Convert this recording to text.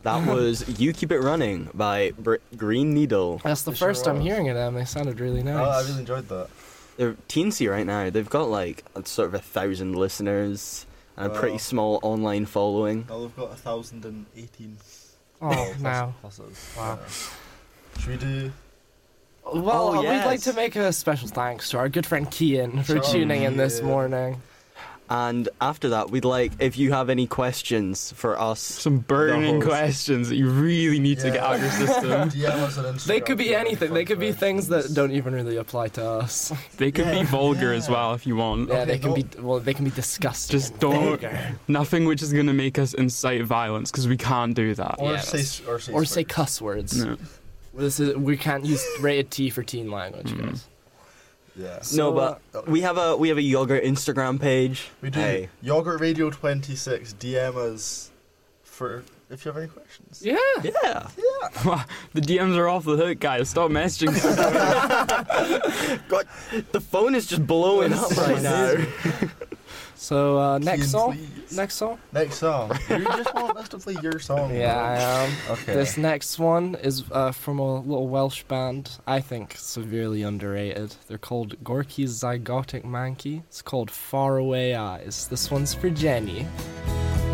That was You Keep It Running by Green Needle. That's the It sure first time was. hearing it, and they sounded really nice. Oh, I really enjoyed that. They're teensy right now. They've got like sort of 1,000 listeners and a pretty Wow. small online following. Now we've got 1,018. Oh, now. Pluses. Wow. Yeah. Should we do? Well, Oh, we'd like yes. to make a special thanks to our good friend Kian for Sure, tuning in this Kian. morning. And after that, we'd like, if you have any questions for us, Some burning host. questions that you really need to get out of your system. DM us on Instagram. They could be if you have any anything. They could be fun things that questions. don't even really apply to us. They could be vulgar as well if you want. Yeah, Okay, they can no. be. Well, they can be disgusting. Just and don't- vulgar. Nothing which is going to make us incite violence, because we can't do that. Or Yeah, say or say swears. cuss words. No. We can't use rated T for teen language, guys. Yeah. no, but we have a yogurt Instagram page. We do. Hey. Yogurt Radio 26. DM us for if you have any questions. Yeah. Yeah. The DMs are off the hook, guys. Stop messaging. God, the phone is just blowing up right now. So next Kian, song. please. Next song. Next song. You just want us to play your song. Yeah, I am. Okay. This next one is from a little Welsh band, I think severely underrated. They're called Gorky's Zygotic Monkey. It's called Faraway Eyes. This one's for Jenny.